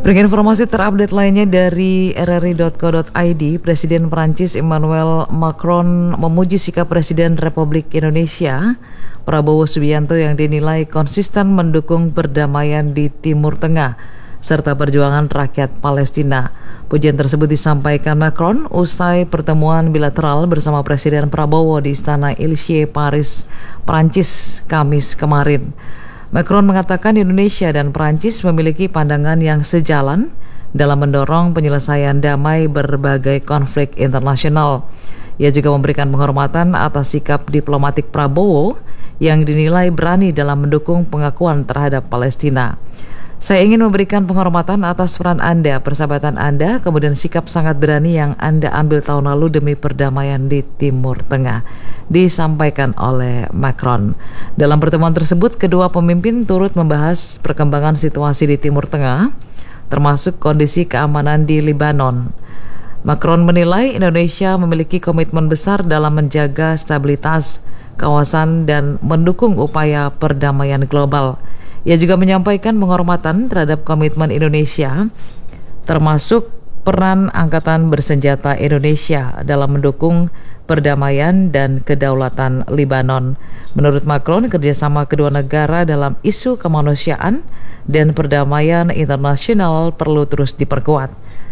Berikan informasi terupdate lainnya dari rri.co.id. Presiden Prancis Emmanuel Macron memuji sikap Presiden Republik Indonesia Prabowo Subianto yang dinilai konsisten mendukung perdamaian di Timur Tengah serta perjuangan rakyat Palestina. Pujian tersebut disampaikan Macron usai pertemuan bilateral bersama Presiden Prabowo di Istana Élysée, Paris, Prancis, Kamis kemarin. Macron mengatakan Indonesia dan Prancis memiliki pandangan yang sejalan dalam mendorong penyelesaian damai berbagai konflik internasional. Ia juga memberikan penghormatan atas sikap diplomatik Prabowo yang dinilai berani dalam mendukung pengakuan terhadap Palestina. Saya ingin memberikan penghormatan atas peran Anda, persahabatan Anda, kemudian sikap sangat berani yang Anda ambil tahun lalu demi perdamaian di Timur Tengah, disampaikan oleh Macron. Dalam pertemuan tersebut, kedua pemimpin turut membahas perkembangan situasi di Timur Tengah, termasuk kondisi keamanan di Lebanon. Macron menilai Indonesia memiliki komitmen besar dalam menjaga stabilitas kawasan dan mendukung upaya perdamaian global. Ia juga menyampaikan penghormatan terhadap komitmen Indonesia, termasuk peran Angkatan Bersenjata Indonesia dalam mendukung perdamaian dan kedaulatan Lebanon. Menurut Macron, kerjasama kedua negara dalam isu kemanusiaan dan perdamaian internasional perlu terus diperkuat.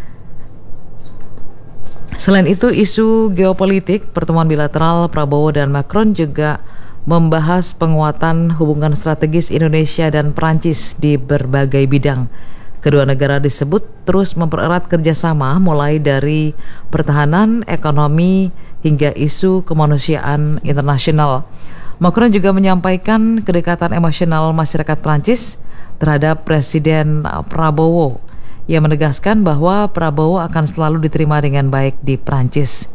Selain itu, isu geopolitik, pertemuan bilateral Prabowo dan Macron juga membahas penguatan hubungan strategis Indonesia dan Prancis di berbagai bidang. Kedua negara disebut terus mempererat kerjasama mulai dari pertahanan, ekonomi, hingga isu kemanusiaan internasional. Macron juga menyampaikan kedekatan emosional masyarakat Prancis terhadap Presiden Prabowo. Ia menegaskan bahwa Prabowo akan selalu diterima dengan baik di Prancis.